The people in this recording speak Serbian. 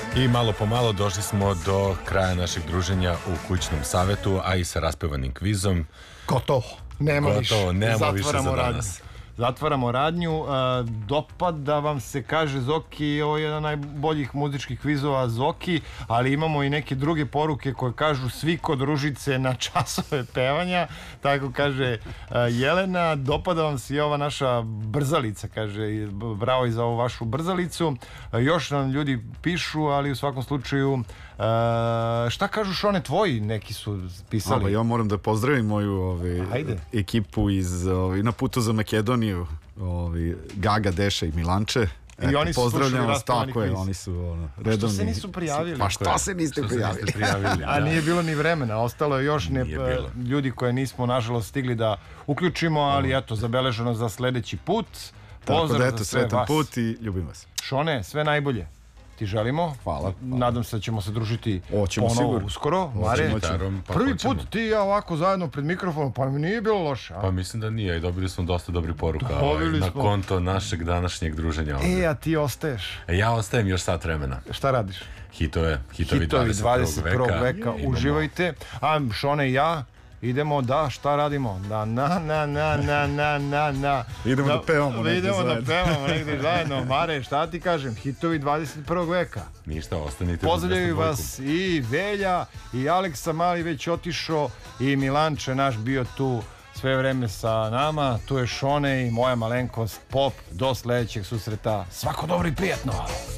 I malo po malo došli smo do kraja našeg druženja u kućnom savetu, a i sa raspevanim kvizom. Gotovo, nema više za danas. Zatvaramo radnju. Dopada vam se, kaže Zoki, ovo je jedan najboljih muzičkih kvizova Zoki, ali imamo i neke druge poruke koje kažu svi kod Ružice na časove pevanja, tako kaže Jelena. Dopada vam se i ova naša brzalica, kaže, bravo i za ovu vašu brzalicu. Još nam ljudi pišu, ali u svakom slučaju šta kažu Šone tvoji, neki su pisali. Ja moram da pozdravim moju ekipu iz Na putu za Makedoniju, Gaga, Deša i Milanče. I oni su slušali raspravani kviz. Oni su redovni. Što se nisu prijavili? Pa što se niste prijavili? A nije bilo ni vremena, ostalo je još ljudi koje nismo nažalost stigli da uključimo, ali eto, zabeleženo za sledeći put. Pozdrav za sve vas. Put i ljubim vas. Šone, sve najbolje ti želimo. Hvala. Nadam se da ćemo se družiti ponovo uskoro. Mare, prvi put ti i ja ovako zajedno pred mikrofonom, pa mi nije bilo loše. Pa mislim da nije i dobili smo dosta dobrih poruka na konto našeg današnjeg druženja ovdje. A ti ostaješ? Ja ostajem još sat vremena. Šta radiš? Hitovi 21. veka. Uživajte. A Šone i ja idemo šta radimo? Idemo da pevamo negdje zajedno. Mare, šta ti kažem? Hitovi 21. veka. Ništa, ostanite. Pozdravljaju vas i Velja i Aleksa Mali već otišao i Milanče naš bio tu sve vreme sa nama. Tu je Šone i moja malenkost Pop. Do sledećeg susreta. Svako dobro i prijatno.